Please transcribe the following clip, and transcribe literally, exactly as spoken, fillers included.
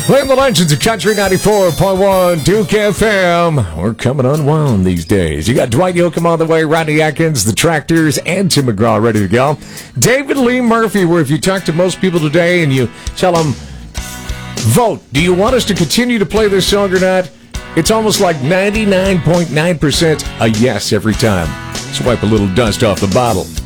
Playing the legends of Country ninety-four point one Duke F M. We're coming unwound these days. You got Dwight Yoakam on the way, Rodney Atkins, the Tractors, and Tim McGraw ready to go. David Lee Murphy, where if you talk to most people today and you tell them, vote, do you want us to continue to play this song or not? It's almost like ninety-nine point nine percent a yes every time. Let's wipe a little dust off the bottle.